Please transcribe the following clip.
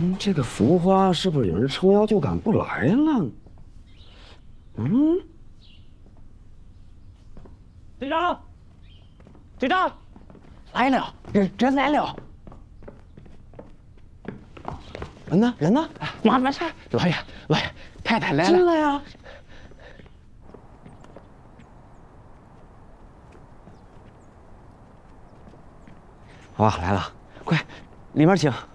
这个浮花是不是有人撑腰就赶不来了？ 队长，队长，来了，人来了。 人呢？人呢？ 慢慢上，老爷，太太来了。 进来呀！哇，来了，快，里面请。